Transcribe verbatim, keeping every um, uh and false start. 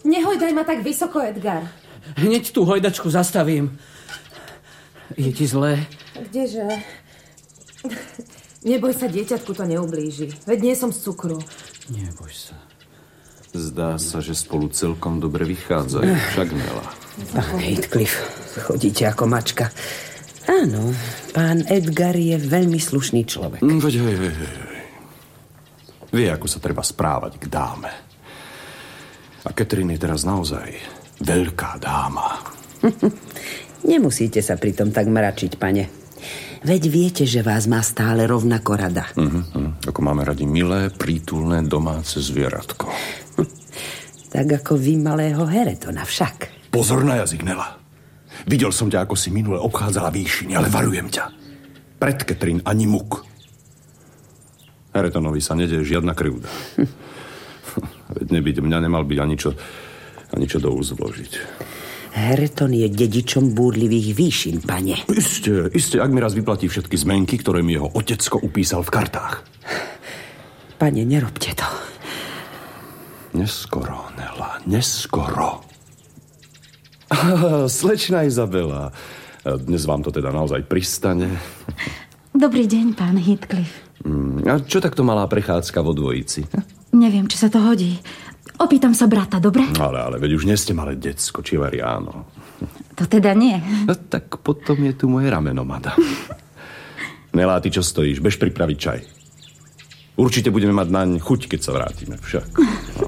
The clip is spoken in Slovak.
Nehojdaj ma tak vysoko, Edgar. Hneď tú hojdačku zastavím. Je ti zlé? Kdeže? Neboj sa, dieťatku to neublíži. Veď nie som z cukru. Neboj sa. Zdá sa, že spolu celkom dobre vychádzajú. Však Nela. Pán Heathcliff, chodíte ako mačka. Áno, pán Edgar je veľmi slušný človek. Veď, hej, hej, hej. Vie, ako sa treba správať k dáme. A Catherine je teraz naozaj veľká dáma. Nemusíte sa pritom tak mračiť, pane. Veď viete, že vás má stále rovnako rada. Uh-huh, uh, ako máme radi milé, prítulné domáce zvieratko. Tak ako vy malého Haretona však. Pozor na jazyk, Nela. Videl som ťa, ako si minule obchádzala výšiny, ale varujem ťa. Pred Catherine ani muk. Haretonovi sa nedeje žiadna krivda. Veď nebyť mňa, nemal byť ani čo, ani čo do úst vložiť. Hareton je dedičom búrlivých výšin, pane. Isté, isté, ak mi raz vyplatí všetky zmenky, ktoré mi jeho otecko upísal v kartách. Pane, nerobte to. Neskoro, Nela, neskoro. Slečna Izabela, dnes vám to teda naozaj pristane. Dobrý deň, pán Heathcliff. A čo takto malá prechádzka vo dvojici? Neviem, či sa to hodí. Opýtam sa brata, dobre? Ale, ale, veď už nie ste malé decko, či vari áno. To teda nie. No, tak potom je tu moje rameno, madam. Nelá, ty čo stojíš? Bež pripraviť čaj. Určite budeme mať naň chuť, keď sa vrátime však. No.